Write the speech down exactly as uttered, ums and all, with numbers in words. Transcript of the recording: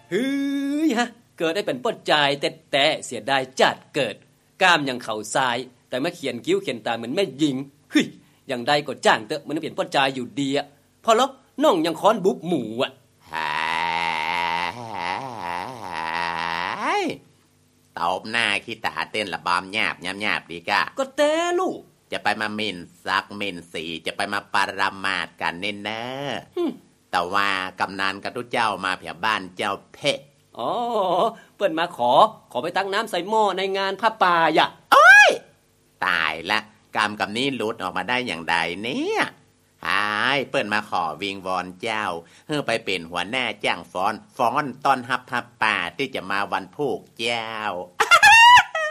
เฮ้ยฮะเกิดได้เป็นป้นใจแต่แต่เสียดายจัดเกิดกล้ามยังเข่าซ้ายแต่มาเขียนคิ้วเขียนตาเหมือนแม่หญิงเฮ้ยอย่างใดก็จ้างเตอะมันเปลี่ยนป้นใจอยู่ดีอะพอแล้วน้องยังค้อนบุบหมูอ่ะตบหน้าขี้ตาเต้นระบำหยาบหยาบดีกะก็เต้ลูกจะไปมาเม่นซักเม่นสีจะไปมาปรมาดกันเน้นเนอะแต่ว่ากำนันกับทุกเจ้ามาเพียบ้านเจ้าเพะอ๋อเปิ้นมาขอขอไปตักน้ำใส่หม้อในงานผ้าป่าอ่ะโอ้ยตายละกรรมกับนี้หลุดออกมาได้อย่างใดเนี่ยหายเปิ้นมาขอวิงวอนเจ้าเพื่อไปเป็นหัวหน้าจ้างฟ้อนฟ้อนต้อนรับผ้าป่าที่จะมาวันพูกเจ้า